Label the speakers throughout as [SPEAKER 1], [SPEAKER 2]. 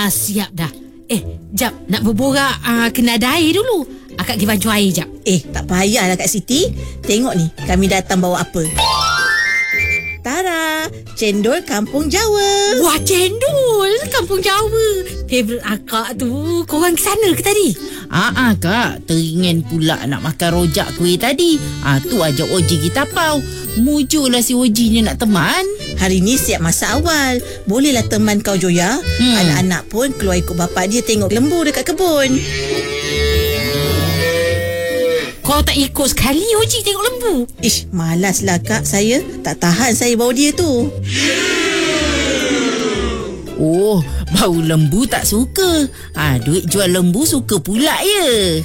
[SPEAKER 1] Siap dah. Jap, nak berborak kena ada air dulu. Akak pergi baju air jap.
[SPEAKER 2] Tak payahlah Kak Siti. Tengok ni, kami datang bawa apa. Tara, cendol kampung Jawa.
[SPEAKER 1] Wah, cendol kampung Jawa. Favourite akak tu. Korang ke sana ke tadi?
[SPEAKER 3] Kak, teringin pula nak makan rojak kuih tadi. Tu ajak Oji kita tapau. Mujurlah si Oji ni nak teman.
[SPEAKER 2] Hari ni siap masa awal. Bolehlah teman kau Joya. Anak-anak pun keluar ikut bapak dia tengok lembu dekat kebun.
[SPEAKER 1] Kau tak ikut sekali Oji tengok lembu?
[SPEAKER 2] Malaslah Kak, saya tak tahan saya bawa dia tu.
[SPEAKER 3] Oh, bau lembu tak suka. Duit jual lembu suka pula ya.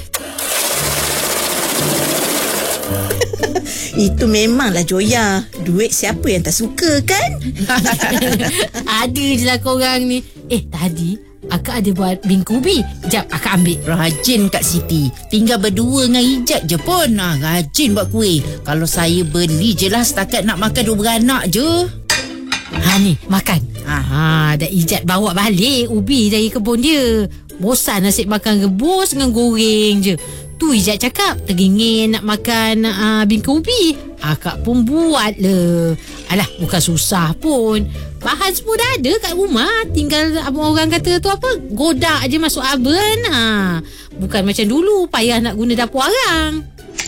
[SPEAKER 2] Itu memanglah Joya. Duit siapa yang tak suka kan?
[SPEAKER 1] Ada je lah korang ni. Tadi akak ada buat bingku ubi. Jap, akak ambil.
[SPEAKER 3] Rajin Kak Siti. Tinggal berdua dengan Ijat je pun. Rajin buat kuih. Kalau saya beli je lah setakat nak makan 2 beranak je.
[SPEAKER 1] Ni, makan. Dah Ijat bawa balik ubi dari kebun dia. Bosan asyik makan rebus dengan goreng je. Tu Ijat cakap teringin nak makan bingka ubi. Akak pun buat le. Alah, bukan susah pun. Bahan semua dah ada kat rumah. Tinggal abang orang kata tu apa, godak je masuk oven. Bukan macam dulu payah nak guna dapur arang.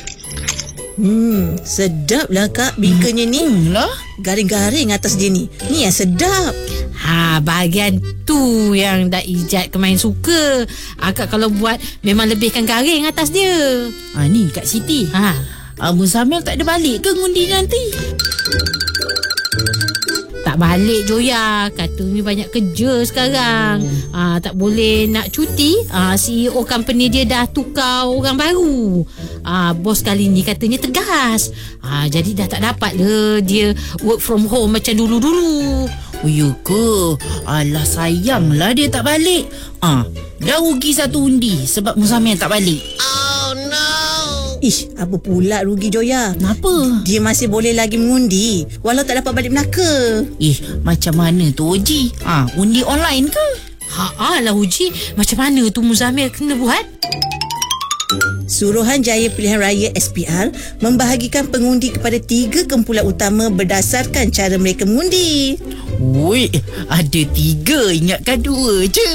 [SPEAKER 2] Sedap lah Kak bingkanya ni. Garing-garing atas dia ni. Ni yang sedap.
[SPEAKER 1] Bahagian tu yang dah Ijat kemain suka. Akak kalau buat memang lebihkan garing atas dia.
[SPEAKER 3] Ni Kak Siti. Muzamil tak ada balik ke ngundi nanti?
[SPEAKER 1] Tak balik Joya. Katanya banyak kerja sekarang. Tak boleh nak cuti. CEO company dia dah tukar orang baru. Bos kali ni katanya tegas. Jadi dah tak dapat le dia work from home macam dulu-dulu.
[SPEAKER 3] Ya ke? Alah, sayanglah dia tak balik. Dah rugi 1 undi sebab Muzamil tak balik.
[SPEAKER 2] Oh no. Apa pula rugi Joya?
[SPEAKER 3] Kenapa?
[SPEAKER 2] Dia masih boleh lagi mengundi walau tak dapat balik Melaka.
[SPEAKER 3] Macam mana tu Oji? Undi online ke?
[SPEAKER 1] Lah Uji, macam mana tu Muzamil kena buat?
[SPEAKER 2] Suruhanjaya Pilihan Raya SPR membahagikan pengundi kepada 3 kumpulan utama berdasarkan cara mereka mengundi.
[SPEAKER 3] Ada 3, ingatkan 2 je.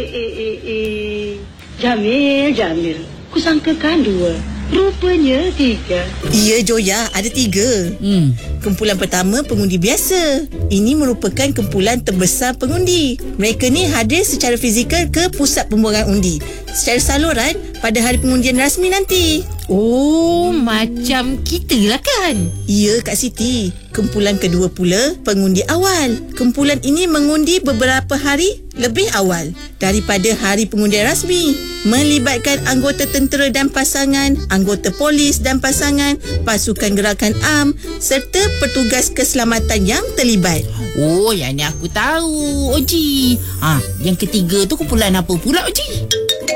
[SPEAKER 4] Jamil, kusangkakan 2. Rupanya 3.
[SPEAKER 2] Ya Joya, ada 3. Kumpulan pertama pengundi biasa. Ini merupakan kumpulan terbesar pengundi. Mereka ni hadir secara fizikal ke pusat pembuangan undi secara saluran pada hari pengundian rasmi nanti.
[SPEAKER 1] Macam kita lah kan?
[SPEAKER 2] Ya Kak Siti. Kumpulan kedua pula pengundi awal. Kumpulan ini mengundi beberapa hari lebih awal daripada hari pengundian rasmi, melibatkan anggota tentera dan pasangan, anggota polis dan pasangan, pasukan gerakan am serta petugas keselamatan yang terlibat.
[SPEAKER 3] Yang ni aku tahu Oji. Yang ketiga tu kumpulan apa pula Oji?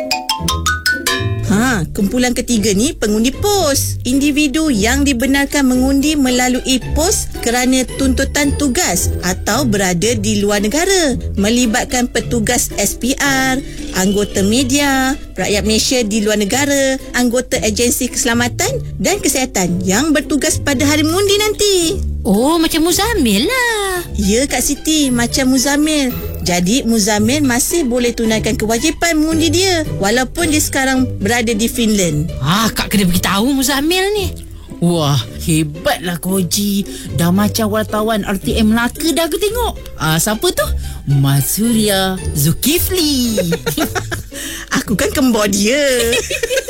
[SPEAKER 2] Kumpulan ketiga ni pengundi pos. Individu yang dibenarkan mengundi melalui pos kerana tuntutan tugas atau berada di luar negara, melibatkan petugas SPR, anggota media, rakyat Malaysia di luar negara, anggota agensi keselamatan dan kesihatan yang bertugas pada hari mengundi nanti.
[SPEAKER 1] Macam Muzamil lah.
[SPEAKER 2] Ya Kak Siti, macam Muzamil. Jadi Muzamil masih boleh tunaikan kewajipan mengundi dia walaupun dia sekarang berada di Finland.
[SPEAKER 1] Kak kena beritahu Muzamil ni.
[SPEAKER 3] Wah, hebatlah Koji. Dah macam wartawan RTM Melaka dah aku tengok. Siapa tu? Mas Surya Zulkifli.
[SPEAKER 2] Aku kan kembar dia.